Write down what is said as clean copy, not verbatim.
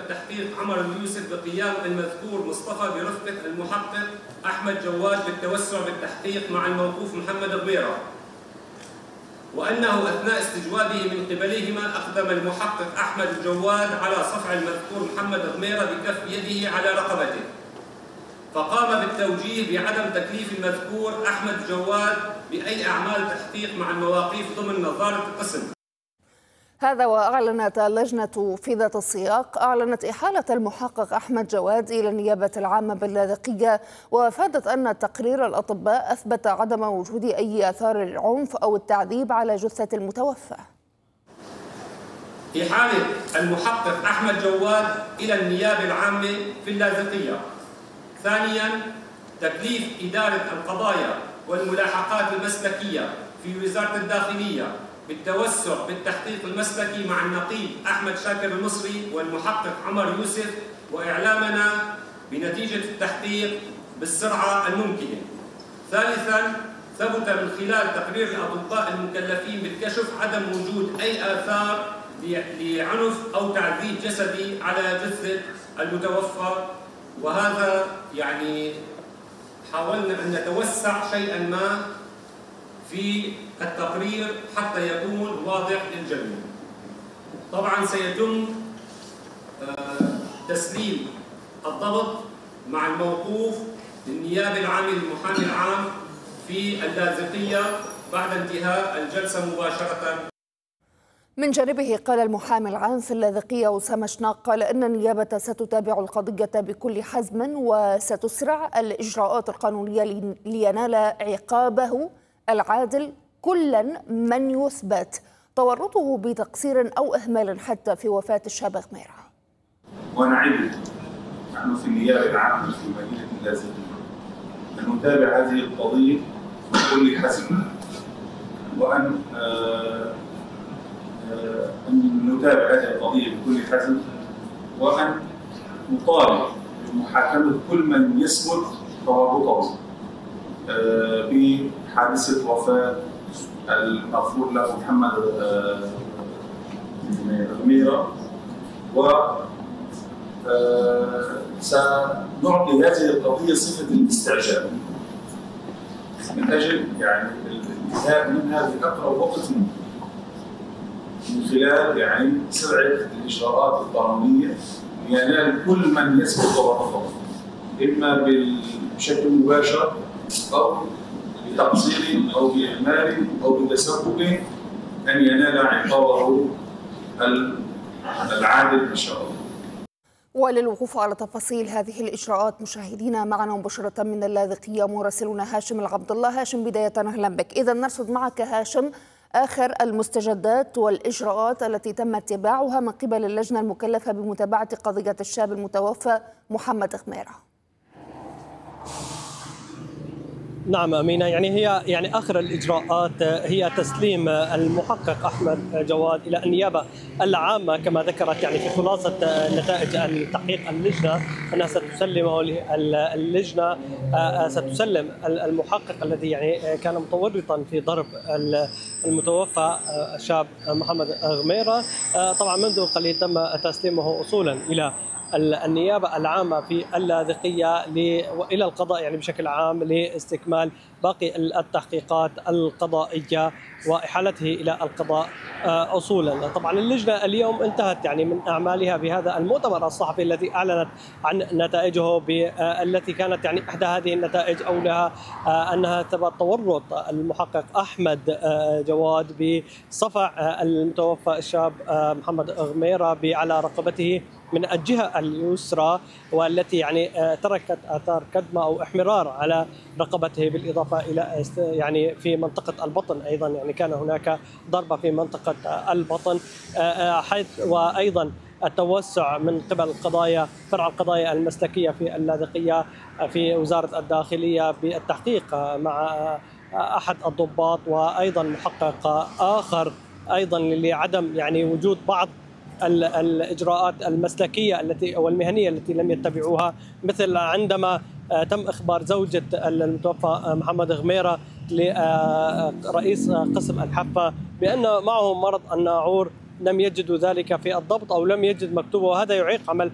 التحقيق عمر اليوسف بقيام المذكور مصطفى برفقة المحقق أحمد جواد بالتوسع بالتحقيق مع الموقوف محمد غميرة، وأنه أثناء استجوابه من قبلهما أقدم المحقق أحمد جواد على صفع المذكور محمد غميرة بكف يده على رقبته، فقام بالتوجيه بعدم تكليف المذكور أحمد جواد بأي أعمال تحقيق مع المواقيف ضمن نظارة القسم. هذا وأعلنت اللجنة في ذات السياق إحالة المحقق أحمد جواد إلى النيابة العامة باللاذقية، وأفادت أن تقرير الأطباء أثبت عدم وجود أي آثار العنف أو التعذيب على جثة المتوفى. إحالة المحقق أحمد جواد إلى النيابة العامة في اللاذقية. ثانياً، تكليف إدارة القضايا والملاحقات المسلكية في وزارة الداخلية بالتوسع بالتحقيق المسلكي مع النقيب أحمد شاكر المصري والمحقق عمر يوسف، وإعلامنا بنتيجة التحقيق بالسرعة الممكنة. ثالثاً، ثبت من خلال تقرير الأطباء المكلفين بالكشف عدم وجود أي آثار لعنف أو تعذيب جسدي على جثة المتوفى، وهذا يعني حاولنا أن نتوسع شيئاً ما في التقرير حتى يكون واضح للجميع. طبعاً سيتم تسليم الضبط مع الموقوف للنيابة العامة للمحامي العام في اللاذقية بعد انتهاء الجلسة مباشرة. من جانبه قال المحامي العام في اللاذقية أسامة شناق قال إن النيابة ستتابع القضية بكل حزم وستسرع الإجراءات القانونية لينال عقابه العادل كلا من يثبت تورطه بتقصير أو إهمال حتى في وفاة الشاب غميرة. ونعد نحن في النيابة العامة في مدينة اللاذقية أن نتابع هذه القضية بكل حزم، وأن نتابع هذه القضية بكل حزم، وأن نطالب بمحاكمة كل من يثبت تورطه بحادثة وفاة المغفور له محمد غميرة، سنعطي هذه القضية صفة الاستعجال من أجل يعني الانتهاء منها في أقرب وقت من خلال يعني سرعة الإجراءات القانونية لينال كل من يثبت تورطه، إما بشكل مباشر أو بتقصير أو بإهمال أو بتسبب، أن ينال عقابه العادل إن شاء الله. وللوقوف على تفاصيل هذه الإجراءات مشاهدينا معنا مباشرة من اللاذقية مراسلنا هاشم العبد الله. هاشم، بداية أهلا بك. إذا نرصد معك هاشم آخر المستجدات والإجراءات التي تم اتباعها من قبل اللجنة المكلفة بمتابعة قضية الشاب المتوفى محمد غميرة. نعم أمينة، هي آخر الإجراءات هي تسليم المحقق أحمد جواد إلى النيابة العامة كما ذكرت في خلاصة نتائج التحقيق اللجنة أنها ستسلمه اللجنة، ستسلم المحقق الذي كان متورطا في ضرب المتوفى الشاب محمد غميرة. طبعا منذ قليل تم تسليمه أصولا إلى النيابة العامة في اللاذقية إلى القضاء بشكل عام لاستكمال باقي التحقيقات القضائية وإحالته إلى القضاء أصولا. طبعا اللجنة اليوم انتهت من أعمالها بهذا المؤتمر الصحفي الذي أعلنت عن نتائجه، التي كانت إحدى هذه النتائج أولها أنها ثبت تورط المحقق أحمد جواد بصفع المتوفى الشاب محمد غميرة على رقبته من الجهة اليسرى، والتي تركت آثار كدمة أو احمرار على رقبته، بالإضافة إلى في منطقة البطن أيضا كان هناك ضربة في منطقة البطن، حيث وأيضا التوسع من قبل فرع القضايا المسلكية في اللاذقية في وزارة الداخلية بالتحقيق مع أحد الضباط وأيضا محقق آخر أيضا لعدم وجود بعض الإجراءات المسلكية والمهنية التي لم يتبعوها، مثل عندما تم إخبار زوجة المتوفى محمد غميرة لرئيس قسم الحفة بأن معه مرض الناعور، لم يجدوا ذلك في الضبط أو لم يجد مكتوبه، وهذا يعيق عمل